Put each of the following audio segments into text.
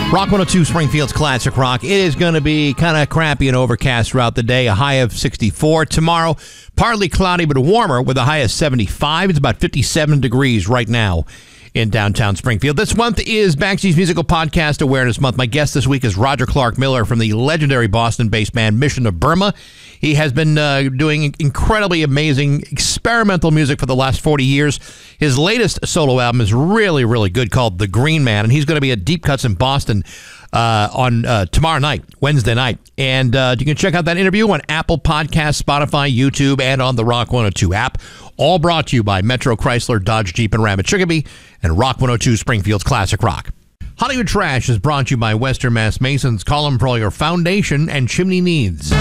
Rock 102, Springfield's Classic Rock. It is going to be kind of crappy and overcast throughout the day, a high of 64. Tomorrow, partly cloudy but warmer with a high of 75. It's about 57 degrees right now in downtown Springfield. This month is Baxi's Musical Podcast Awareness Month. My guest this week is Roger Clark Miller from the legendary Boston-based band Mission of Burma. He has been doing incredibly amazing experimental music for the last 40 years. His latest solo album is really, really good, called The Green Man, and he's going to be at Deep Cuts in Boston on tomorrow night, Wednesday night. And you can check out that interview on Apple Podcasts, Spotify, YouTube, and on the Rock 102 app. All brought to you by Metro Chrysler, Dodge, Jeep, and Ram at Chicopee, and Rock 102, Springfield's Classic Rock. Hollywood Trash is brought to you by Western Mass Masons. Call them for all your foundation and chimney needs.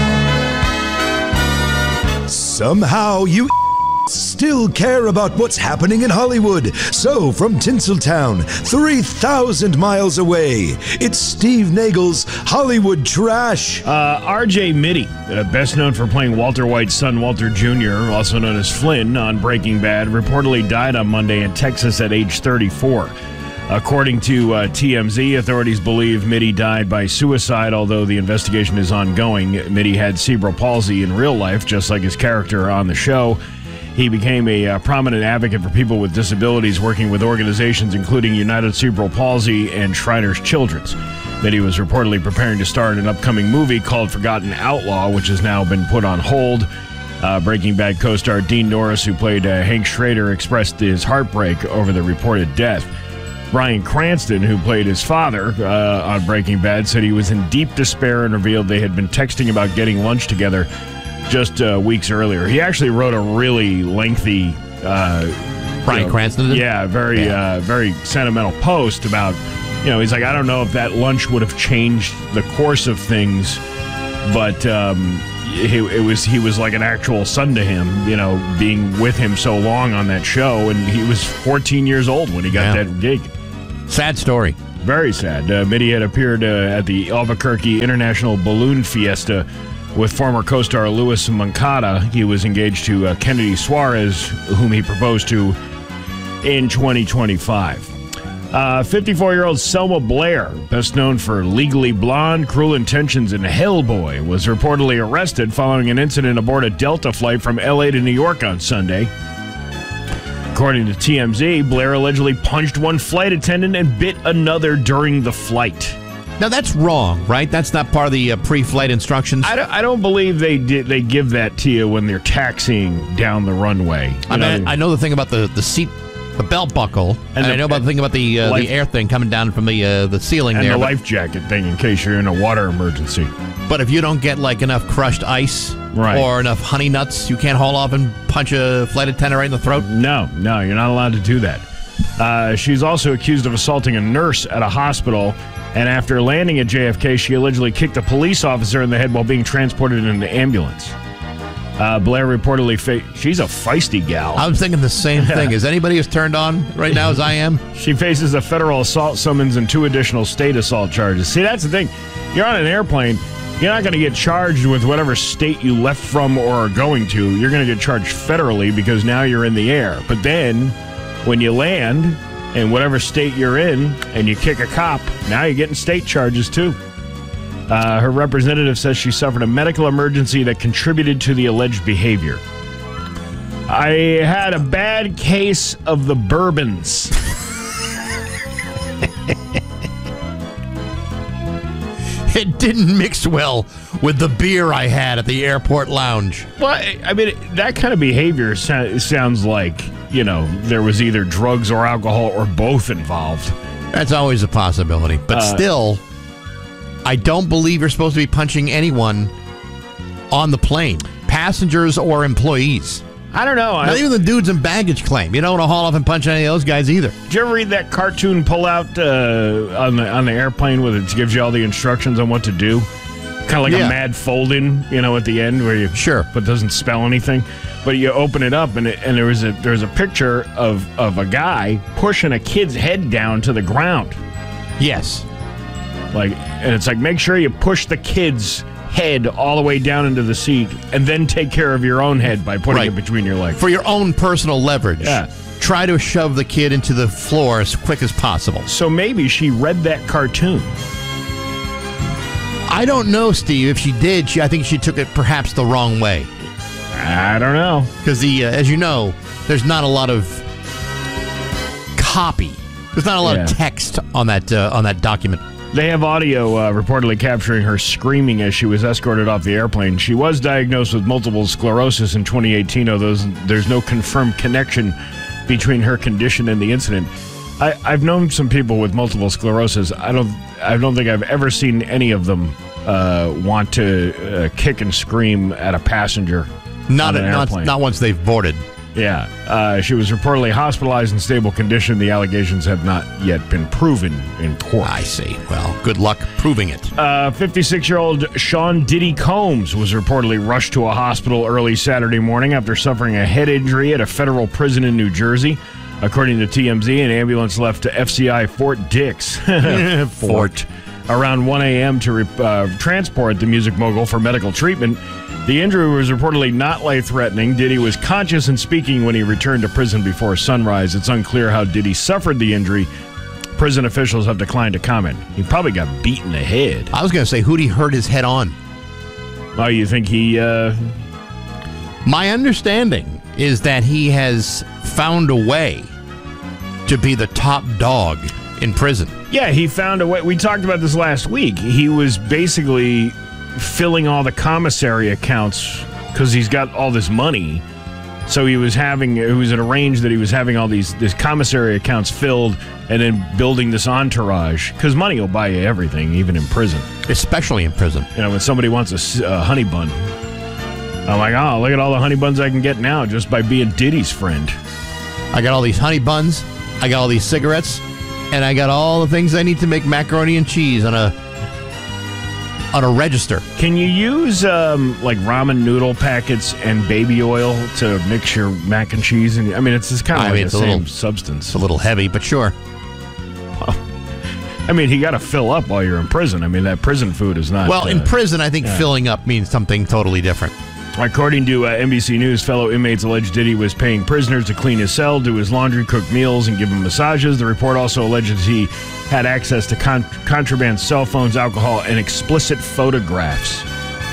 Somehow you still care about what's happening in Hollywood. So, from Tinseltown, 3,000 miles away, it's Steve Nagel's Hollywood Trash. R.J. Mitty, best known for playing Walter White's son, Walter Jr., also known as Flynn on Breaking Bad, reportedly died on Monday in Texas at age 34. According to TMZ, authorities believe Mitty died by suicide, although the investigation is ongoing. Mitty had cerebral palsy in real life, just like his character on the show. He became a prominent advocate for people with disabilities, working with organizations including United Cerebral Palsy and Shriners Children's. Mitty was reportedly preparing to star in an upcoming movie called Forgotten Outlaw, which has now been put on hold. Breaking Bad co-star Dean Norris, who played Hank Schrader, expressed his heartbreak over the reported death. Bryan Cranston, who played his father on Breaking Bad, said he was in deep despair and revealed they had been texting about getting lunch together just weeks earlier. He actually wrote a really lengthy Bryan Cranston did? Yeah, very sentimental post about, he's like, I don't know if that lunch would have changed the course of things, but he was like an actual son to him, being with him so long on that show, and he was 14 years old when he got that gig. Sad story. Very sad. Mitty had appeared at the Albuquerque International Balloon Fiesta with former co-star Louis Moncada. He was engaged to Kennedy Suarez, whom he proposed to in 2025. 54-year-old Selma Blair, best known for Legally Blonde, Cruel Intentions, and Hellboy, was reportedly arrested following an incident aboard a Delta flight from L.A. to New York on Sunday. According to TMZ, Blair allegedly punched one flight attendant and bit another during the flight. Now, that's wrong, right? That's not part of the pre-flight instructions? I don't believe they give that to you when they're taxiing down the runway. I know the thing about the seat, the belt buckle, and I know about the thing about the air thing coming down from the ceiling and there. And the life jacket thing in case you're in a water emergency. But if you don't get enough crushed ice or enough honey nuts, you can't haul off and punch a flight attendant right in the throat? No, you're not allowed to do that. She's also accused of assaulting a nurse at a hospital, and after landing at JFK, she allegedly kicked a police officer in the head while being transported in an ambulance. Blair reportedly she's a feisty gal. I was thinking the same thing. Is anybody as turned on right now as I am? She faces a federal assault summons and 2 additional state assault charges. See, that's the thing. You're on an airplane. You're not going to get charged with whatever state you left from or are going to. You're going to get charged federally because now you're in the air. But then when you land in whatever state you're in and you kick a cop, now you're getting state charges too. Her representative says she suffered a medical emergency that contributed to the alleged behavior. I had a bad case of the bourbons. It didn't mix well with the beer I had at the airport lounge. Well, I mean, that kind of behavior sounds like, there was either drugs or alcohol or both involved. That's always a possibility. But still, I don't believe you're supposed to be punching anyone on the plane, passengers or employees. I don't know. Not even the dudes in baggage claim. You don't want to haul off and punch any of those guys either. Did you ever read that cartoon pullout on the airplane where it gives you all the instructions on what to do? Kind of like a mad fold-in, at the end where you but doesn't spell anything. But you open it up and there was a picture of a guy pushing a kid's head down to the ground. Yes. And it's like, make sure you push the kid's head all the way down into the seat and then take care of your own head by putting it between your legs. For your own personal leverage. Yeah. Try to shove the kid into the floor as quick as possible. So maybe she read that cartoon I don't know, Steve. If she did, I think she took it perhaps the wrong way. I don't know. Because as you know, there's not a lot of copy. There's not a lot of text on that document. They have audio reportedly capturing her screaming as she was escorted off the airplane. She was diagnosed with multiple sclerosis in 2018, although there's no confirmed connection between her condition and the incident. I've known some people with multiple sclerosis. I don't think I've ever seen any of them want to kick and scream at a passenger. Not once they've boarded. Yeah. She was reportedly hospitalized in stable condition. The allegations have not yet been proven in court. I see. Well, good luck proving it. 56-year-old Sean Diddy Combs was reportedly rushed to a hospital early Saturday morning after suffering a head injury at a federal prison in New Jersey. According to TMZ, an ambulance left to FCI Fort Dix Fort around 1 a.m. to transport the music mogul for medical treatment. The injury was reportedly not life-threatening. Diddy was conscious and speaking when he returned to prison before sunrise. It's unclear how Diddy suffered the injury. Prison officials have declined to comment. He probably got beat in the head. I was going to say, who'd he hurt his head on? Oh, you think he... My understanding is that he has found a way to be the top dog in prison. Yeah, he found a way. We talked about this last week. He was basically filling all the commissary accounts because he's got all this money. So it was arranged that he was having all these commissary accounts filled and then building this entourage. Because money will buy you everything, even in prison. Especially in prison. You know, when somebody wants a honey bun, I'm like, oh, look at all the honey buns I can get now just by being Diddy's friend. I got all these honey buns, I got all these cigarettes, and I got all the things I need to make macaroni and cheese on a register. Can you use like ramen noodle packets and baby oil to mix your mac and cheese? And I mean, it's just kind of the same substance. It's a little heavy, but sure. I mean, you got to fill up while you're in prison. I mean, that prison food is not... Well, in prison, I think filling up means something totally different. According to NBC News, fellow inmates alleged Diddy was paying prisoners to clean his cell, do his laundry, cook meals, and give him massages. The report also alleges he had access to contraband cell phones, alcohol, and explicit photographs.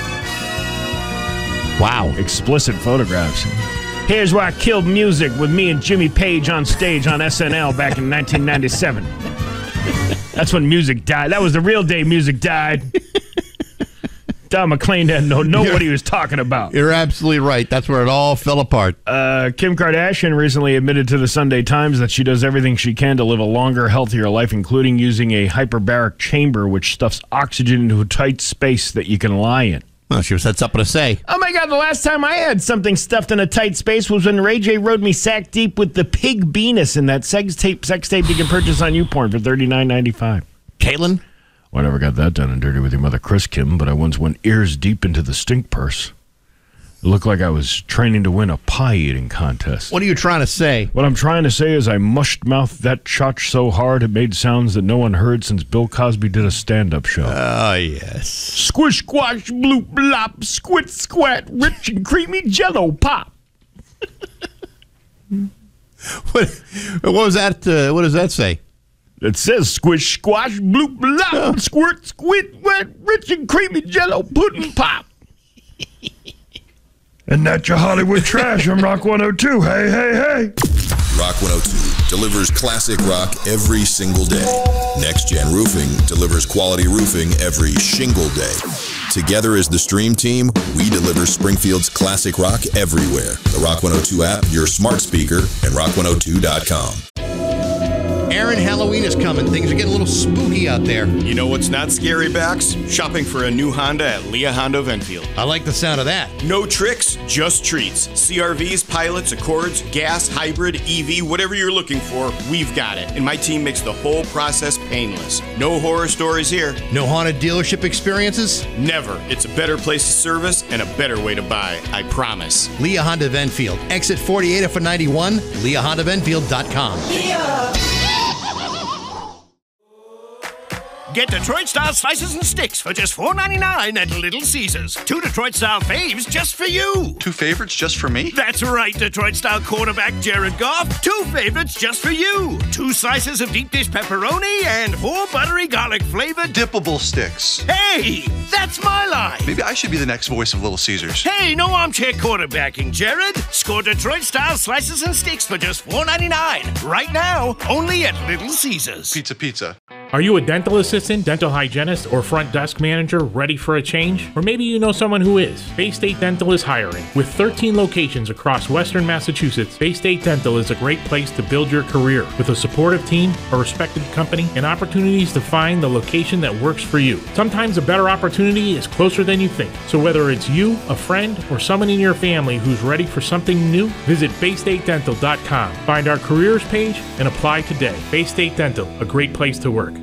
Wow. Explicit photographs. Here's where I killed music with me and Jimmy Page on stage on SNL back in 1997. That's when music died. That was the real day music died. Don McClain didn't know what he was talking about. You're absolutely right. That's where it all fell apart. Kim Kardashian recently admitted to the Sunday Times that she does everything she can to live a longer, healthier life, including using a hyperbaric chamber which stuffs oxygen into a tight space that you can lie in. Well, she had something to say. Oh, my God, the last time I had something stuffed in a tight space was when Ray J rode me sack deep with the pig penis in that sex tape you can purchase on YouPorn for $39.95. Caitlin? Well, I never got that done and dirty with your mother, Chris Kim, but I once went ears deep into the stink purse. It looked like I was training to win a pie-eating contest. What are you trying to say? What I'm trying to say is I mushed-mouthed that chotch so hard it made sounds that no one heard since Bill Cosby did a stand-up show. Oh, yes. Squish, squash, bloop, blop, squit, squat, rich and creamy Jell-O pop. What was that? What does that say? It says squish, squash, bloop, blop, squirt, squid, wet, rich and creamy Jell-O pudding pop. And that's your Hollywood trash on Rock 102. Hey, hey, hey. Rock 102 delivers classic rock every single day. Next Gen Roofing delivers quality roofing every shingle day. Together as the Stream Team, we deliver Springfield's classic rock everywhere. The Rock 102 app, your smart speaker, and rock102.com. Aaron, Halloween is coming. Things are getting a little spooky out there. You know what's not scary, Bax? Shopping for a new Honda at Leah Honda of Enfield. I like the sound of that. No tricks, just treats. CRVs, pilots, Accords, gas, hybrid, EV, whatever you're looking for, we've got it. And my team makes the whole process painless. No horror stories here. No haunted dealership experiences? Never. It's a better place to service and a better way to buy, I promise. Leah Honda of Enfield. Exit 48 off of 91, LeahHondaofEnfield.com. Get Detroit-style slices and sticks for just $4.99 at Little Caesars. 2 Detroit-style faves just for you. 2 favorites just for me? That's right, Detroit-style quarterback Jared Goff. 2 favorites just for you. 2 slices of deep dish pepperoni and 4 buttery garlic-flavored dippable sticks. Hey, that's my line. Maybe I should be the next voice of Little Caesars. Hey, no armchair quarterbacking, Jared. Score Detroit-style slices and sticks for just $4.99. Right now, only at Little Caesars. Pizza. Are you a dental assistant, dental hygienist, or front desk manager ready for a change? Or maybe you know someone who is. Bay State Dental is hiring. With 13 locations across Western Massachusetts, Bay State Dental is a great place to build your career with a supportive team, a respected company, and opportunities to find the location that works for you. Sometimes a better opportunity is closer than you think. So whether it's you, a friend, or someone in your family who's ready for something new, visit BayStateDental.com. Find our careers page and apply today. Bay State Dental, a great place to work.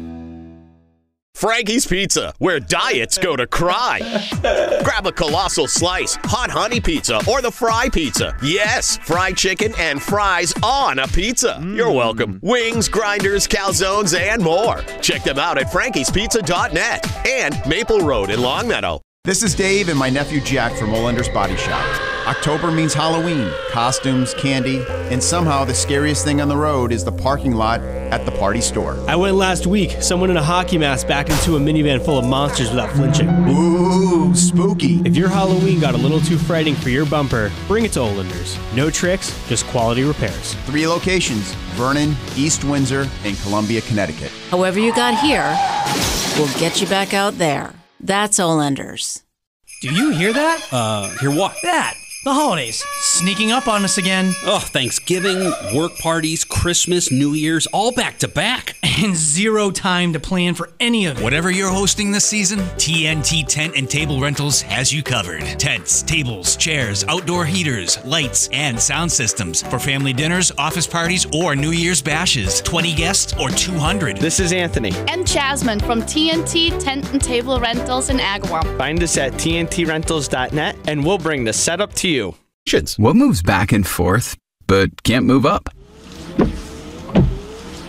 Frankie's Pizza, where diets go to cry. Grab a colossal slice, hot honey pizza, or the fry pizza. Yes, fried chicken and fries on a pizza. You're welcome. Wings, grinders, calzones, and more. Check them out at frankie'spizza.net and Maple Road in Longmeadow. This is Dave and my nephew Jack from Olender's Body Shop. October means Halloween, costumes, candy, and somehow the scariest thing on the road is the parking lot at the party store. I went last week. Someone in a hockey mask backed into a minivan full of monsters without flinching. Ooh, spooky. If your Halloween got a little too frightening for your bumper, bring it to Olender's. No tricks, just quality repairs. 3 locations, Vernon, East Windsor, and Columbia, Connecticut. However you got here, we'll get you back out there. That's Olender's. Do you hear that? Hear what? That. The holidays. Sneaking up on us again. Oh, Thanksgiving, work parties, Christmas, New Year's, all back to back. And 0 time to plan for any of it. Whatever you're hosting this season, TNT Tent and Table Rentals has you covered. Tents, tables, chairs, outdoor heaters, lights, and sound systems for family dinners, office parties, or New Year's bashes. 20 guests or 200. This is Anthony. And Jasmine from TNT Tent and Table Rentals in Agawam. Find us at tntrentals.net and we'll bring the setup to you. What moves back and forth, but can't move up?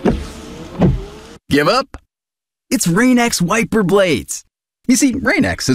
Give up? It's Rain-X wiper blades. You see, Rain-X is